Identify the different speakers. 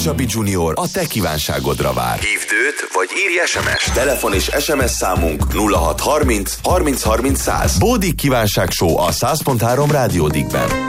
Speaker 1: Csabi Junior a te kívánságodra vár. Hívd őt, vagy írj SMS-t. Telefon és SMS számunk 0630 30 30 100. Bódik kívánság show a 100.3 Rádió Digben.